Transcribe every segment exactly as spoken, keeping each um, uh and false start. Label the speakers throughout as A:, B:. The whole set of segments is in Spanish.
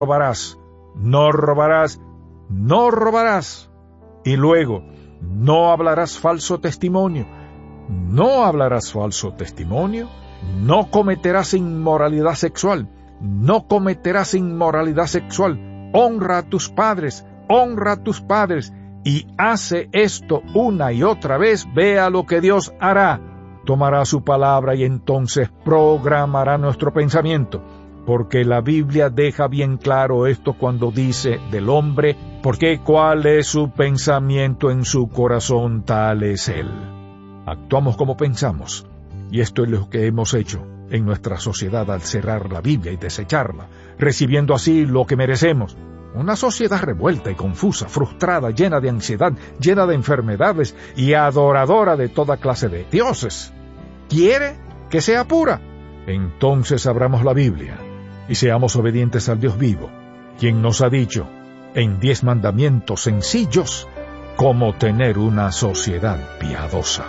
A: robarás, no robarás, no robarás. Y luego, no hablarás falso testimonio, no hablarás falso testimonio, no cometerás inmoralidad sexual, no cometerás inmoralidad sexual, honra a tus padres, honra a tus padres, y hace esto una y otra vez, vea lo que Dios hará. Tomará su palabra y entonces programará nuestro pensamiento, porque la Biblia deja bien claro esto cuando dice del hombre, porque cuál es su pensamiento en su corazón, tal es él. Actuamos como pensamos, y esto es lo que hemos hecho en nuestra sociedad al cerrar la Biblia y desecharla, recibiendo así lo que merecemos. Una sociedad revuelta y confusa, frustrada, llena de ansiedad, llena de enfermedades y adoradora de toda clase de dioses. ¿Quiere que sea pura? Entonces abramos la Biblia y seamos obedientes al Dios vivo, quien nos ha dicho en diez mandamientos sencillos cómo tener una sociedad piadosa.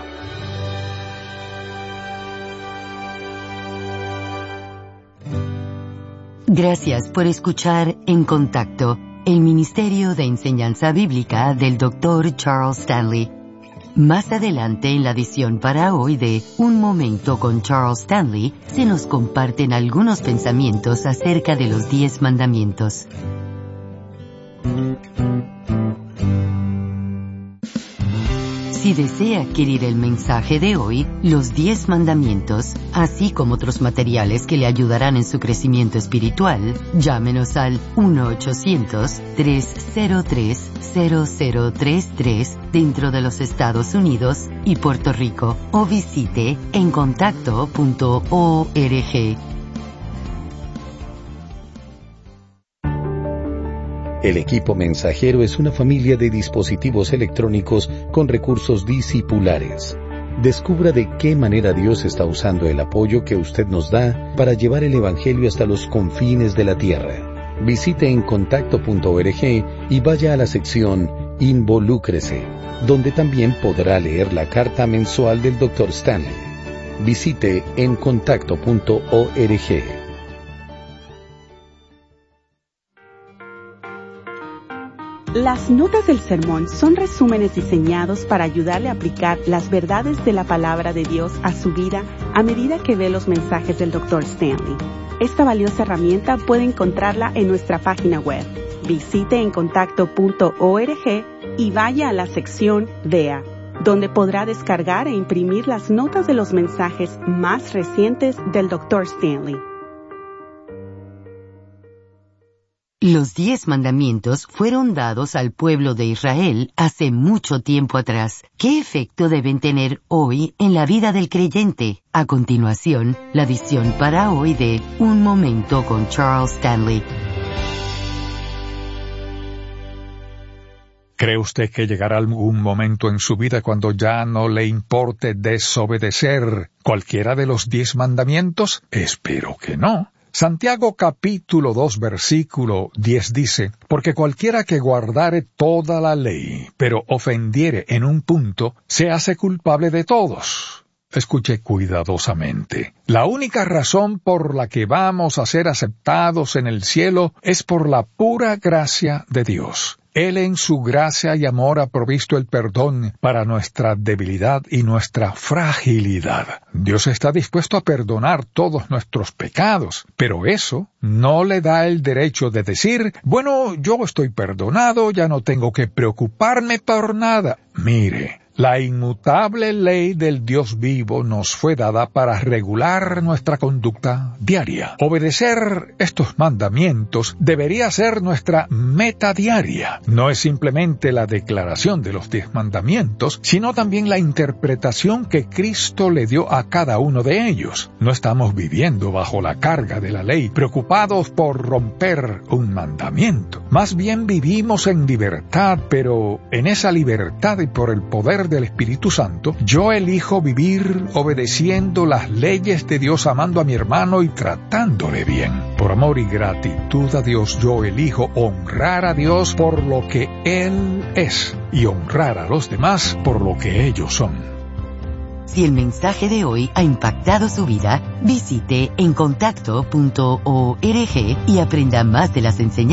B: Gracias por escuchar En Contacto, el Ministerio de Enseñanza Bíblica del doctor Charles Stanley. Más adelante en la edición para hoy de Un Momento con Charles Stanley, se nos comparten algunos pensamientos acerca de los diez mandamientos. Si desea adquirir el mensaje de hoy, los diez mandamientos, así como otros materiales que le ayudarán en su crecimiento espiritual, llámenos al uno ochocientos, tres cero tres, cero cero tres tres dentro de los Estados Unidos y Puerto Rico o visite en contacto punto org.
C: El equipo mensajero es una familia de dispositivos electrónicos con recursos discipulares. Descubra de qué manera Dios está usando el apoyo que usted nos da para llevar el Evangelio hasta los confines de la tierra. Visite en contacto punto org y vaya a la sección Involúcrese, donde también podrá leer la carta mensual del doctor Stanley. Visite en contacto punto org.
D: Las notas del sermón son resúmenes diseñados para ayudarle a aplicar las verdades de la palabra de Dios a su vida a medida que ve los mensajes del doctor Stanley. Esta valiosa herramienta puede encontrarla en nuestra página web. Visite en contacto punto org y vaya a la sección Vea, donde podrá descargar e imprimir las notas de los mensajes más recientes del doctor Stanley.
B: Los diez mandamientos fueron dados al pueblo de Israel hace mucho tiempo atrás. ¿Qué efecto deben tener hoy en la vida del creyente? A continuación, la edición para hoy de Un Momento con Charles Stanley.
A: ¿Cree usted que llegará algún momento en su vida cuando ya no le importe desobedecer cualquiera de los diez mandamientos? Espero que no. Santiago capítulo dos versículo diez dice, porque cualquiera que guardare toda la ley, pero ofendiere en un punto, se hace culpable de todos. Escuche cuidadosamente. La única razón por la que vamos a ser aceptados en el cielo es por la pura gracia de Dios. Él en su gracia y amor ha provisto el perdón para nuestra debilidad y nuestra fragilidad. Dios está dispuesto a perdonar todos nuestros pecados, pero eso no le da el derecho de decir, bueno, yo estoy perdonado, ya no tengo que preocuparme por nada. Mire, la inmutable ley del Dios vivo nos fue dada para regular nuestra conducta diaria. Obedecer estos mandamientos debería ser nuestra meta diaria. No es simplemente la declaración de los diez mandamientos, sino también la interpretación que Cristo le dio a cada uno de ellos. No estamos viviendo bajo la carga de la ley, preocupados por romper un mandamiento. Más bien vivimos en libertad, pero en esa libertad y por el poder del Espíritu Santo, yo elijo vivir obedeciendo las leyes de Dios, amando a mi hermano y tratándole bien. Por amor y gratitud a Dios, yo elijo honrar a Dios por lo que Él es y honrar a los demás por lo que ellos son.
B: Si el mensaje de hoy ha impactado su vida, visite encontacto punto org y aprenda más de las enseñanzas